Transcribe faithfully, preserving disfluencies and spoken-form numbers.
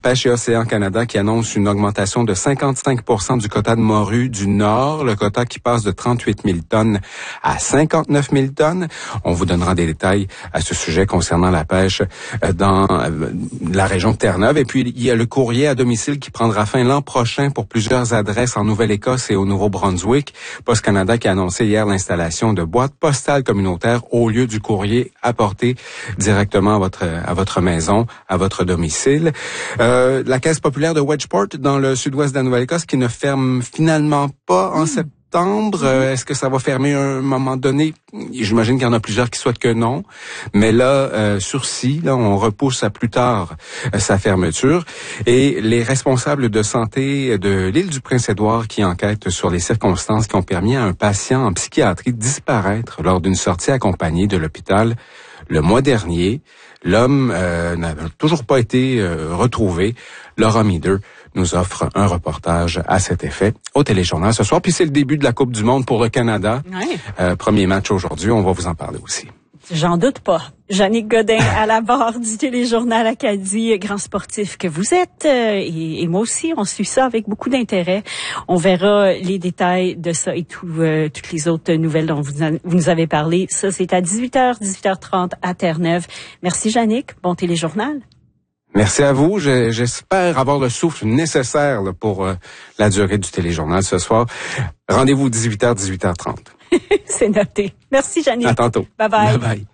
Pêche et Océan Canada qui annonce une augmentation de cinquante-cinq pour cent du quota de morue du Nord, le quota qui passe de trente-huit mille tonnes à cinquante-neuf mille tonnes. On vous donnera des détails à ce sujet concernant la pêche dans la région de Terre-Neuve. Et puis, il y a le courrier à domicile qui prendra fin l'an prochain pour plusieurs adresses en Nouvelle-Écosse et au Nouveau-Brunswick. Post Canada qui a annoncé hier l'installation de boîtes postales communautaires au lieu du courrier apporté directement à votre, à votre maison, à votre domicile. Euh, Euh, la Caisse populaire de Wedgeport, dans le sud-ouest de la Nouvelle-Écosse, qui ne ferme finalement pas en mmh. septembre. Euh, est-ce que ça va fermer à un moment donné? J'imagine qu'il y en a plusieurs qui souhaitent que non. Mais là, euh, sursis, là, on repousse à plus tard euh, sa fermeture. Et les responsables de santé de l'île du Prince-Édouard qui enquêtent sur les circonstances qui ont permis à un patient en psychiatrie de disparaître lors d'une sortie accompagnée de l'hôpital le mois dernier. L'homme euh, n'a toujours pas été euh, retrouvé. Laura Meader nous offre un reportage à cet effet au Téléjournal ce soir. Puis c'est le début de la Coupe du Monde pour le Canada. Ouais. Euh, premier match aujourd'hui, on va vous en parler aussi. J'en doute pas. Jannick Godin à la barre du Téléjournal Acadie, grand sportif que vous êtes. Euh, et, et moi aussi, on suit ça avec beaucoup d'intérêt. On verra les détails de ça et tout, euh, toutes les autres nouvelles dont vous, vous nous avez parlé. Ça, c'est à dix-huit heures, dix-huit heures trente à Terre-Neuve. Merci Jannick. Bon Téléjournal. Merci à vous. J'espère avoir le souffle nécessaire là, pour euh, la durée du Téléjournal ce soir. Rendez-vous dix-huit heures, dix-huit heures trente. C'est noté. Merci Jannick. À tantôt. Bye bye. Bye bye.